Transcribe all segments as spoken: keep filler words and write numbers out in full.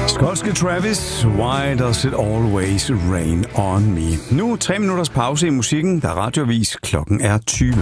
Skotske Travis, Why Does It Always Rain On Me? Nu tre minutters pause i musikken, der er radiovis. Klokken er tyve.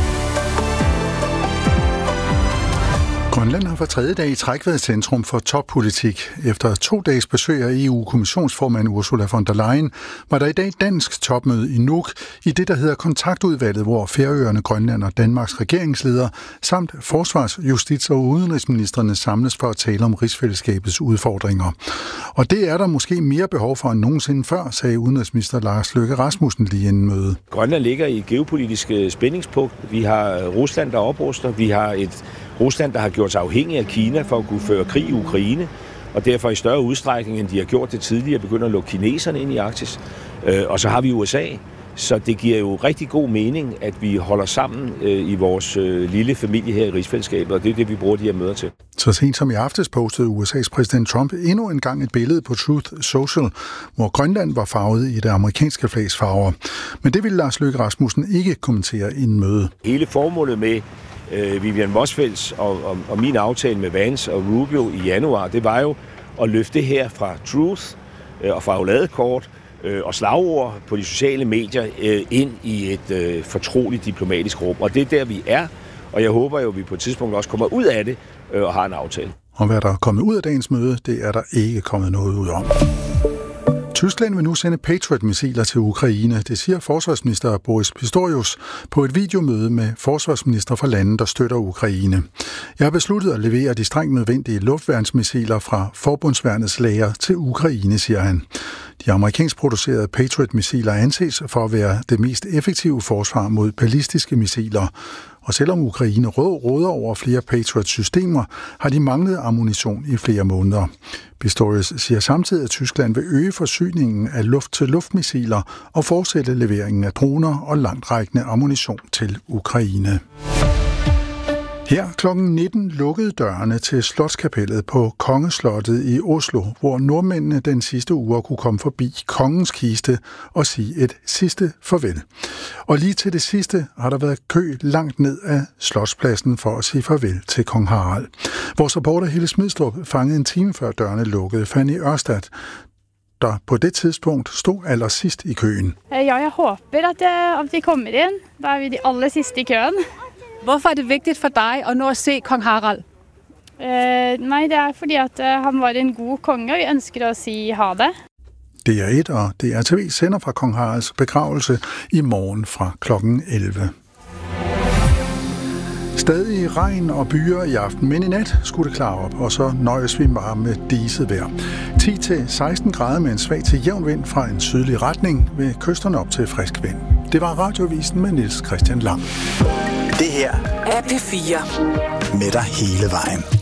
Grønland har for tredje dag i træk været centrum for toppolitik. Efter to dages besøg af E U-kommissionsformand Ursula von der Leyen var der i dag dansk topmøde i Nuuk i det, der hedder Kontaktudvalget, hvor Færøerne, Grønland og Danmarks regeringsledere samt forsvars-, justits- og udenrigsministrene samles for at tale om rigsfællesskabets udfordringer. Og det er der måske mere behov for end nogensinde før, sagde udenrigsminister Lars Løkke Rasmussen lige inden mødet. Grønland ligger i et geopolitisk spændingspunkt. Vi har Rusland, der opruster. Vi har et Rusland, der har gjort sig afhængig af Kina for at kunne føre krig i Ukraine, og derfor i større udstrækning, end de har gjort det tidligere, begynder at lukke kineserne ind i Arktis. Og så har vi U S A, så det giver jo rigtig god mening, at vi holder sammen i vores lille familie her i rigsfællesskabet, og det er det, vi bruger de her møder til. Så sent som i aftes postede U S A's præsident Trump endnu en gang et billede på Truth Social, hvor Grønland var farvet i det amerikanske flags farver. Men det ville Lars Løkke Rasmussen ikke kommentere inden møde. Hele formålet med Vivian Motzfeldts og, og, og min aftale med Vance og Rubio i januar, det var jo at løfte det her fra Truth øh, og fra farveladekort øh, og slagord på de sociale medier øh, ind i et øh, fortroligt diplomatisk rum. Og det er der, vi er, og jeg håber jo, at vi på et tidspunkt også kommer ud af det øh, og har en aftale. Og hvad der er kommet ud af dagens møde, det er der ikke kommet noget ud om. Tyskland vil nu sende Patriot-missiler til Ukraine, det siger forsvarsminister Boris Pistorius på et videomøde med forsvarsminister fra landet, der støtter Ukraine. Jeg har besluttet at levere de strengt nødvendige luftværnsmissiler fra forbundsværnets lager til Ukraine, siger han. De amerikansk producerede Patriot-missiler anses for at være det mest effektive forsvar mod ballistiske missiler. Og selvom Ukraine råder over flere Patriot-systemer, har de manglet ammunition i flere måneder. Pistorius siger samtidig, at Tyskland vil øge forsyningen af luft-til-luft-missiler og fortsætte leveringen af droner og langtrækkende ammunition til Ukraine. Her klokken nitten lukkede dørene til Slotskapellet på Kongeslottet i Oslo, hvor nordmændene den sidste uge kunne komme forbi kongens kiste og sige et sidste farvel. Og lige til det sidste har der været kø langt ned af Slotspladsen for at sige farvel til kong Harald. Vores reporter Helle Smidstrup fangede en time før dørene lukkede Fanny Ørstad, der på det tidspunkt stod allersidst i køen. Ja, jeg håber, at, at vi kommer ind. Der er vi de aller sidste i køen. Hvorfor er det vigtigt for dig at nå at se kong Harald? Uh, nej, det er fordi, at uh, han var en god konge, og vi ønsker at sige ha det. D R et og D R T V sender fra kong Haralds begravelse i morgen fra klokken elleve. Stadig regn og byer i aften, men i nat skulle det klare op, og så nøjes vi bare med diset vejr. ti til seksten grader med en svag til jævn vind fra en sydlig retning, ved kysterne op til frisk vind. Det var Radiovisen med Niels Christian Lang. Det her er P fire. Med dig hele vejen.